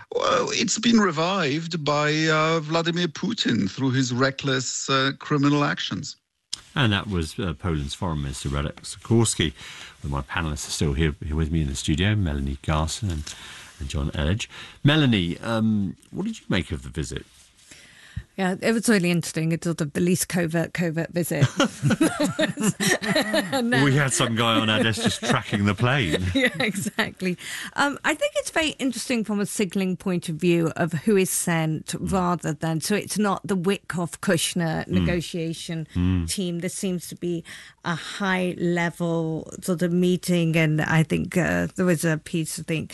Well, it's been revived by Vladimir Putin through his reckless criminal actions. And that was Poland's Foreign Minister, Radek Sikorski. Well, my panellists are still here with me in the studio, Melanie Garson and John Elledge. Melanie, what did you make of the visit? Yeah, it was really interesting. It's sort of the least covert visit. We had some guy on our desk just tracking the plane. Yeah, exactly. I think it's very interesting from a signalling point of view of who is sent rather than... So it's not the Witkoff-Kushner negotiation team. This seems to be a high-level sort of meeting. And I think there was a piece,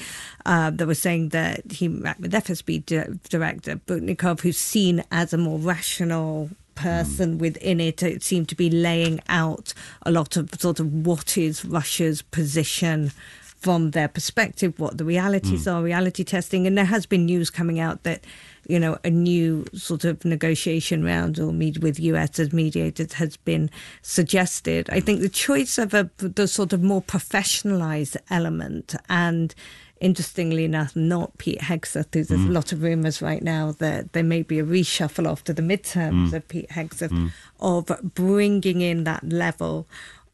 that was saying that he met with FSB director Butnikov, who's seen as a more rational person within it. It seemed to be laying out a lot of sort of what is Russia's position from their perspective, what the realities are, reality testing. And there has been news coming out that, you know, a new sort of negotiation round or meet with US as mediators has been suggested. I think the choice of the sort of more professionalised element, and interestingly enough, not Pete Hegseth. There's a lot of rumours right now that there may be a reshuffle after the midterms of Pete Hegseth, of bringing in that level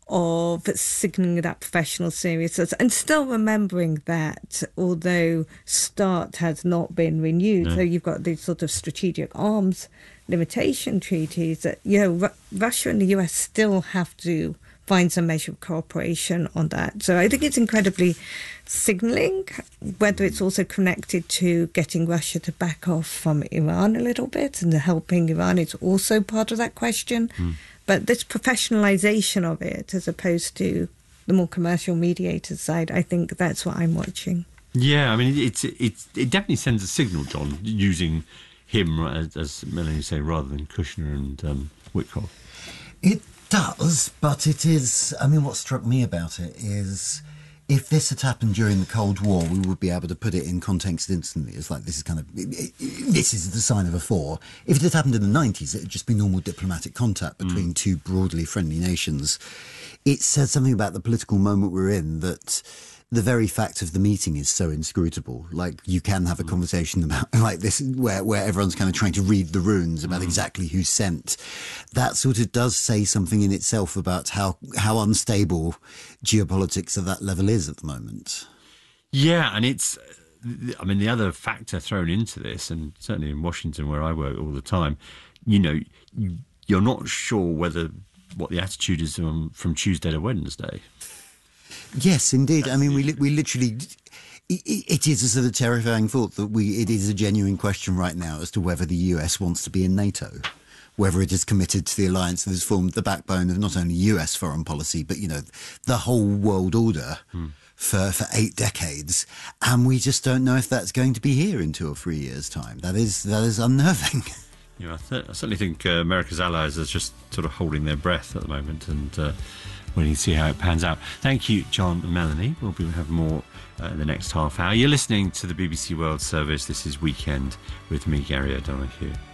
of signalling that professional seriousness, and still remembering that although START has not been renewed, so you've got these sort of strategic arms limitation treaties that, you know, Russia and the US still have to find some measure of cooperation on that. So I think it's incredibly signalling. Whether it's also connected to getting Russia to back off from Iran a little bit and helping Iran is also part of that question. But this professionalisation of it, as opposed to the more commercial mediator side, I think that's what I'm watching. Yeah, I mean, it definitely sends a signal, John, using him, as Melanie said, rather than Kushner and Witkoff. It does, but it is... I mean, what struck me about it is, if this had happened during the Cold War, we would be able to put it in context instantly. It's like, this is kind of... this is the sign of a thaw. If it had happened in the 90s, it would just be normal diplomatic contact between two broadly friendly nations. It says something about the political moment we're in, that the very fact of the meeting is so inscrutable. Like, you can have a conversation about like this where everyone's kind of trying to read the runes about exactly who's sent. That sort of does say something in itself about how unstable geopolitics at that level is at the moment. Yeah, and it's... I mean, the other factor thrown into this, and certainly in Washington where I work all the time, you know, you're not sure what the attitude is from Tuesday to Wednesday. Yes, indeed. I mean, we literally... It is a sort of terrifying thought that it is a genuine question right now as to whether the US wants to be in NATO, whether it is committed to the alliance that has formed the backbone of not only US foreign policy, but, you know, the whole world order for 8 decades. And we just don't know if that's going to be here in 2 or 3 years' time. That is unnerving. Yeah, I certainly think America's allies are just sort of holding their breath at the moment, and waiting to see how it pans out. Thank you, John and Melanie. We'll have more in the next half hour. You're listening to the BBC World Service. This is Weekend with me, Gary O'Donoghue.